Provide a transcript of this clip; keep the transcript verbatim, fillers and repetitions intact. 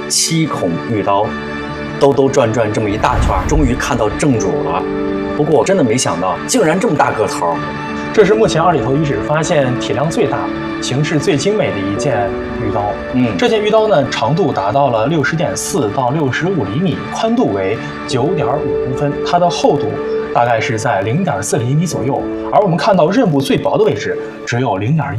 七孔玉刀，兜兜转转这么一大圈，终于看到正主了。不过真的没想到，竟然这么大个头。 这是目前二里头遗址发现体量最大、形式最精美的一件玉刀。嗯，这件玉刀呢，长度达到了六十点四到六十五厘米，宽度为九点五公分，它的厚度大概是在零点四厘米左右。而我们看到刃部最薄的位置只有零点